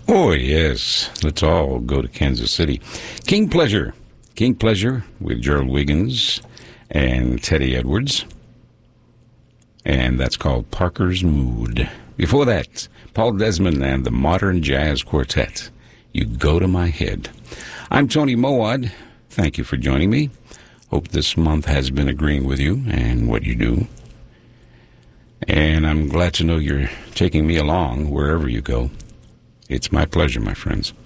Oh, yes. Let's all go to Kansas City. King Pleasure. King Pleasure with Gerald Wiggins and Teddy Edwards. And that's called Parker's Mood. Before that, Paul Desmond and the Modern Jazz Quartet. You Go to My Head. I'm Tony Mowad. Thank you for joining me. Hope this month has been agreeing with you and what you do. And I'm glad to know you're taking me along wherever you go. It's my pleasure, my friends.